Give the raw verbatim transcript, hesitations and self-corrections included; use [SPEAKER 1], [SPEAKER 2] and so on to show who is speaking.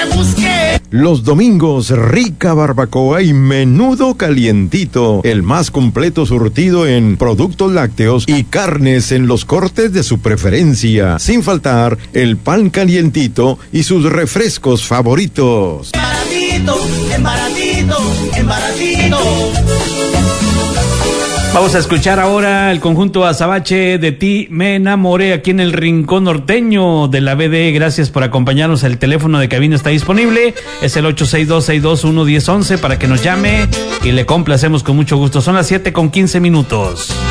[SPEAKER 1] que busqué.
[SPEAKER 2] Los domingos, rica barbacoa y menudo calientito. El más completo surtido en productos lácteos y carnes en los cortes de su preferencia. Sin faltar, el pan calientito y sus refrescos favoritos.
[SPEAKER 1] Baratito, en baratito, en baratito.
[SPEAKER 3] Vamos a escuchar ahora el conjunto Azabache, De Ti Me Enamoré, aquí en el Rincón Norteño de la B D. Gracias por acompañarnos. El teléfono de cabina está disponible. Es el ocho seis dos, seis dos uno, uno cero uno uno para que nos llame y le complacemos con mucho gusto. Son las siete con quince minutos.